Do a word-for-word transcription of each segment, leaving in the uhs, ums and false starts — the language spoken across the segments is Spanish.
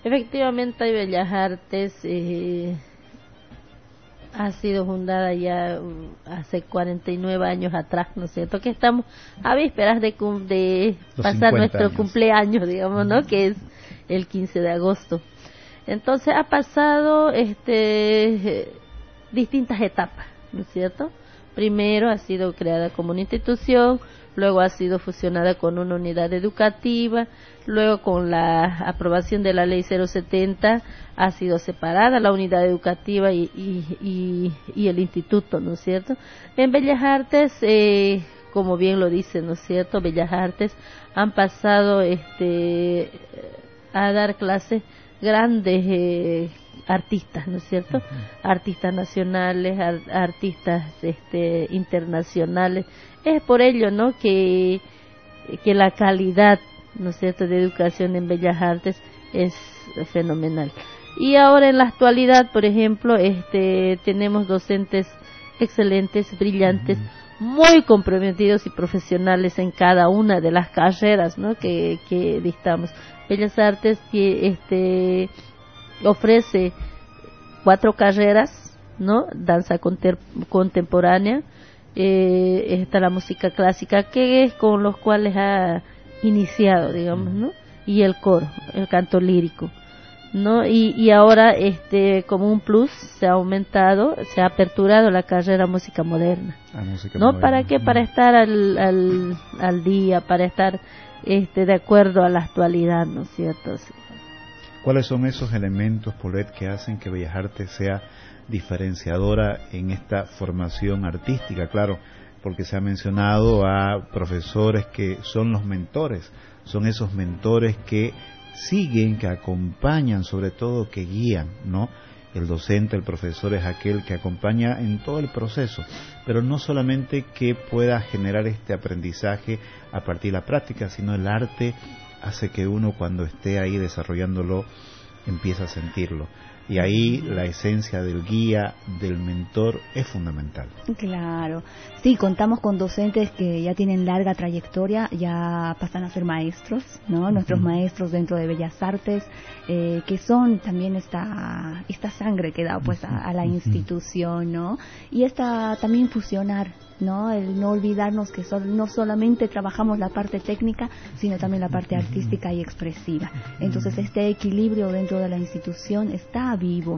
Efectivamente, Bellas Artes eh, ha sido fundada ya uh, hace cuarenta y nueve años atrás, ¿no es cierto? Que estamos a vísperas de, cum de pasar nuestro años. cumpleaños, digamos, ¿no? Que es el quince de agosto. Entonces ha pasado este distintas etapas, ¿no es cierto? Primero ha sido creada como una institución, luego ha sido fusionada con una unidad educativa, luego con la aprobación de la ley cero setenta ha sido separada la unidad educativa y, y, y, y el instituto, ¿no es cierto? En Bellas Artes, eh, como bien lo dice, ¿no es cierto? Bellas Artes han pasado este a dar clases grandes eh, artistas, ¿no es cierto? Uh-huh. Artistas nacionales, ar artistas este, internacionales. Es por ello, ¿no?, que, que la calidad, ¿no es cierto?, de educación en Bellas Artes es fenomenal. Y ahora en la actualidad, por ejemplo, este, tenemos docentes excelentes, brillantes, uh-huh, muy comprometidos y profesionales en cada una de las carreras, ¿no?, que, que dictamos. Bellas Artes este, ofrece cuatro carreras, ¿no? Danza contemporánea, eh, está la música clásica, que es con los cuales ha iniciado, digamos, ¿no? Y el coro, el canto lírico, ¿no? Y, y ahora, este, como un plus, se ha aumentado, se ha aperturado la carrera música moderna, música ¿no? moderna. ¿Para qué? Para estar al, al, al día, para estar este, de acuerdo a la actualidad, ¿no es cierto? Sí. ¿Cuáles son esos elementos, Paulette, que hacen que Bellas Artes sea diferenciadora en esta formación artística? Claro, porque se ha mencionado a profesores que son los mentores, son esos mentores que siguen, que acompañan, sobre todo que guían, ¿no? El docente, el profesor es aquel que acompaña en todo el proceso, pero no solamente que pueda generar este aprendizaje a partir de la práctica, sino el arte hace que uno, cuando esté ahí desarrollándolo, empiece a sentirlo. Y ahí la esencia del guía, del mentor, es fundamental. Claro. Sí, contamos con docentes que ya tienen larga trayectoria, ya pasan a ser maestros, ¿no? Uh-huh. Nuestros maestros dentro de Bellas Artes, eh, que son también esta esta sangre que da pues a, a la institución, ¿no? Y esta también fusionar, ¿no? El no olvidarnos que sol, no solamente trabajamos la parte técnica, sino también la parte artística y expresiva. Entonces este equilibrio dentro de la institución está vivo,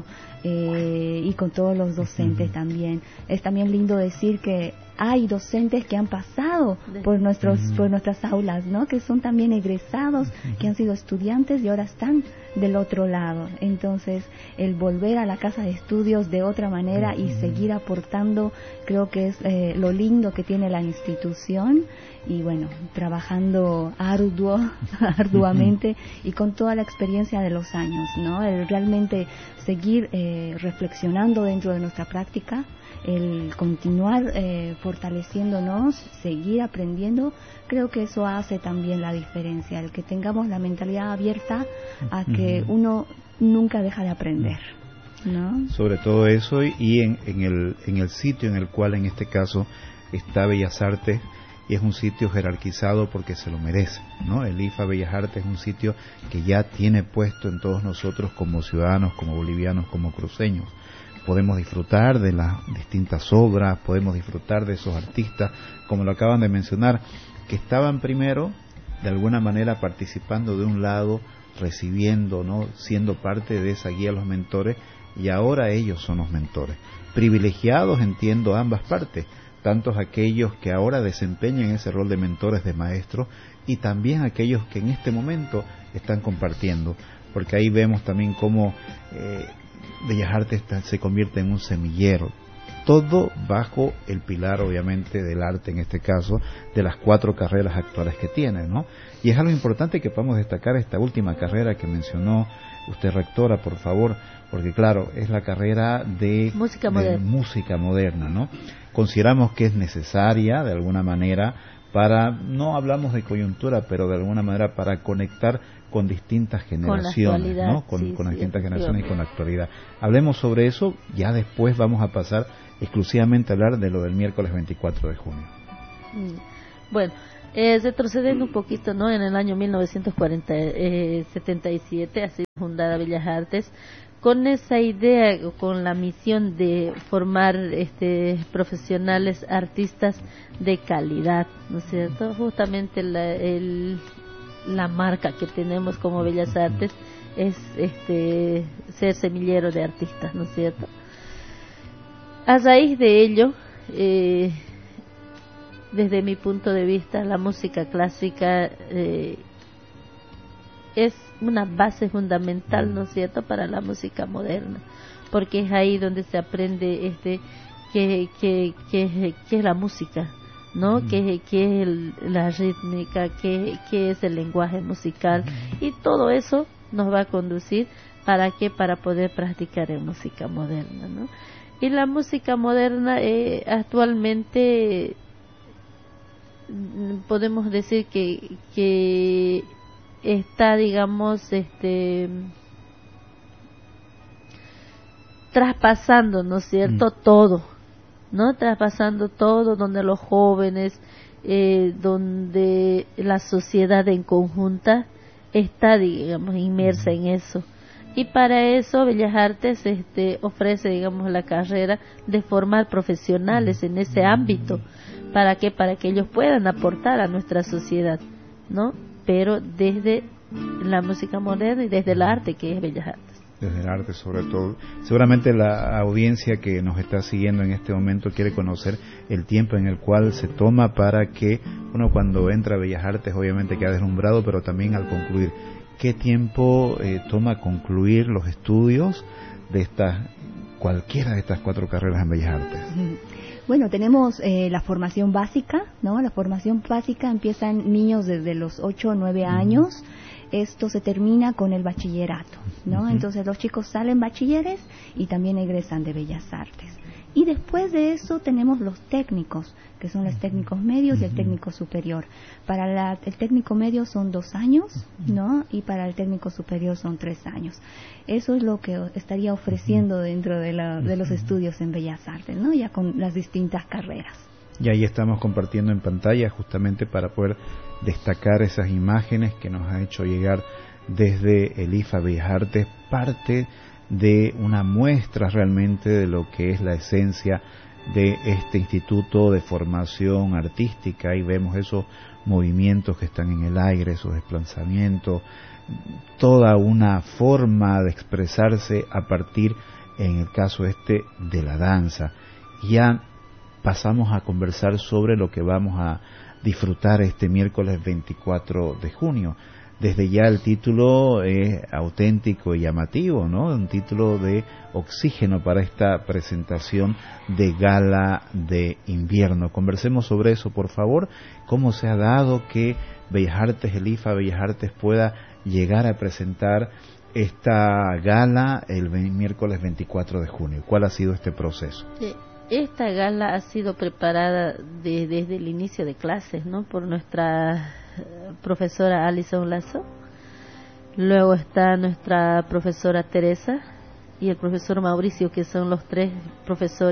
eh, y con todos los docentes también. Es también lindo decir que hay docentes que han pasado por nuestros por nuestras aulas, ¿no? Que son también egresados, que han sido estudiantes y ahora están del otro lado. Entonces, el volver a la casa de estudios de otra manera y seguir aportando, creo que es eh, lo lindo que tiene la institución. Y bueno, trabajando arduo, arduamente y con toda la experiencia de los años, ¿no? El realmente seguir eh, reflexionando dentro de nuestra práctica, el continuar eh, fortaleciéndonos, seguir aprendiendo, creo que eso hace también la diferencia, el que tengamos la mentalidad abierta a que uno nunca deja de aprender, ¿no? Sobre todo eso, y en, en, el, en el sitio en el cual en este caso está Bellas Artes, y es un sitio jerarquizado porque se lo merece, ¿no? El I F A Bellas Artes es un sitio que ya tiene puesto en todos nosotros como ciudadanos, como bolivianos, como cruceños. Podemos disfrutar de las distintas obras, podemos disfrutar de esos artistas, como lo acaban de mencionar, que estaban primero, de alguna manera, participando de un lado, recibiendo, ¿no?, siendo parte de esa guía de los mentores, y ahora ellos son los mentores. Privilegiados, entiendo, ambas partes, tantos aquellos que ahora desempeñan ese rol de mentores, de maestros, y también aquellos que en este momento están compartiendo, porque ahí vemos también cómo eh, Bellas Artes se convierte en un semillero, todo bajo el pilar, obviamente, del arte, en este caso, de las cuatro carreras actuales que tiene, ¿no? Y es algo importante que podamos destacar esta última carrera que mencionó usted, rectora, por favor, porque claro, es la carrera de música de moderna, música moderna, ¿no? Consideramos que es necesaria, de alguna manera, para, no hablamos de coyuntura, pero de alguna manera para conectar con distintas generaciones, con ¿no? Con, sí, con las sí, distintas generaciones y con la actualidad. Hablemos sobre eso, ya después vamos a pasar exclusivamente a hablar de lo del miércoles veinticuatro de junio. Bueno, Eh, retrocediendo un poquito, ¿no? En el año mil novecientos setenta y siete ha sido fundada Bellas Artes con esa idea, con la misión de formar este, profesionales artistas de calidad, ¿no es cierto? Justamente la, el, la marca que tenemos como Bellas Artes es este, ser semillero de artistas, ¿no es cierto? A raíz de ello, eh, desde mi punto de vista, la música clásica eh, es una base fundamental, ¿no es cierto?, para la música moderna, porque es ahí donde se aprende este qué que, que, que es la música, ¿no? Mm. Qué que es el, la rítmica, qué que es el lenguaje musical, mm. y todo eso nos va a conducir para qué, para poder practicar en música moderna, ¿no? Y la música moderna eh, actualmente podemos decir que que está, digamos, este traspasando, ¿no es cierto?, mm. todo, ¿no? Traspasando todo, donde los jóvenes, eh, donde la sociedad en conjunta está, digamos, inmersa mm. en eso. Y para eso Bellas Artes este, ofrece, digamos, la carrera de formar profesionales en ese ámbito. ¿Para qué? Para que ellos puedan aportar a nuestra sociedad, ¿no? Pero desde la música moderna y desde el arte, que es Bellas Artes. Desde el arte, sobre todo. Seguramente la audiencia que nos está siguiendo en este momento quiere conocer el tiempo en el cual se toma para que uno, cuando entra a Bellas Artes, obviamente queda deslumbrado, pero también al concluir. ¿Qué tiempo eh, toma concluir los estudios de estas, cualquiera de estas cuatro carreras en Bellas Artes? Bueno, tenemos eh, la formación básica, ¿no? La formación básica empiezan niños desde los ocho o nueve años. Esto se termina con el bachillerato, ¿no? Uh-huh. Entonces los chicos salen bachilleres y también egresan de Bellas Artes. Y después de eso tenemos los técnicos, que son los técnicos medios y el técnico superior. Para la, el técnico medio son dos años, ¿no? Y para el técnico superior son tres años. Eso es lo que estaría ofreciendo dentro de, la, de los estudios en Bellas Artes, ¿no? Ya con las distintas carreras. Y ahí estamos compartiendo en pantalla justamente para poder destacar esas imágenes que nos ha hecho llegar desde el I F A Bellas Artes, parte de una muestra realmente de lo que es la esencia de este instituto de formación artística, y vemos esos movimientos que están en el aire, esos desplazamientos, toda una forma de expresarse a partir, en el caso este, de la danza. Ya pasamos a conversar sobre lo que vamos a disfrutar este miércoles veinticuatro de junio. Desde ya el título es auténtico y llamativo, ¿no? Un título de oxígeno para esta presentación de gala de invierno. Conversemos sobre eso, por favor. ¿Cómo se ha dado que Bellas Artes, el I F A Bellas Artes, pueda llegar a presentar esta gala el miércoles veinticuatro de junio? ¿Cuál ha sido este proceso? Sí. Esta gala ha sido preparada de, desde el inicio de clases, ¿no? Por nuestra profesora Alison Lazo. Luego está nuestra profesora Teresa y el profesor Mauricio, que son los tres profesores